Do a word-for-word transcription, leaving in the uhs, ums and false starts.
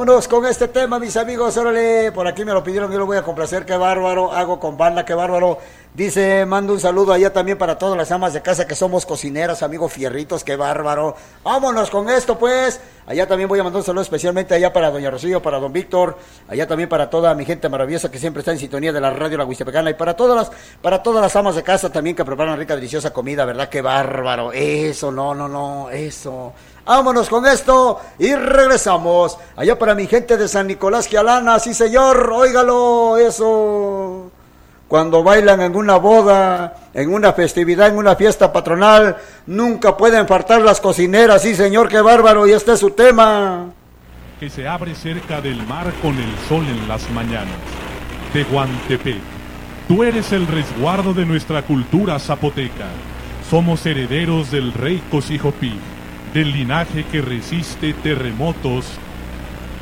Vámonos con este tema, mis amigos. Órale, por aquí me lo pidieron, yo lo voy a complacer. Qué bárbaro, hago con banda, qué bárbaro. Dice, mando un saludo allá también para todas las amas de casa que somos cocineras, amigos fierritos, qué bárbaro. Vámonos con esto, pues. Allá también voy a mandar un saludo especialmente allá para doña Rocío, para don Víctor, allá también para toda mi gente maravillosa que siempre está en sintonía de la radio La Huistepecana, y para todas las, para todas las amas de casa también que preparan rica, deliciosa comida, ¿verdad? Qué bárbaro. Eso, no, no, no, eso. Vámonos con esto y regresamos. Allá para mi gente de San Nicolás Quialana, sí señor, óigalo, eso. Cuando bailan en una boda, en una festividad, en una fiesta patronal, nunca pueden faltar las cocineras, sí señor, qué bárbaro, y este es su tema. Que se abre cerca del mar con el sol en las mañanas. Tehuantepec, tú eres el resguardo de nuestra cultura zapoteca. Somos herederos del rey Cosijopí, del linaje que resiste terremotos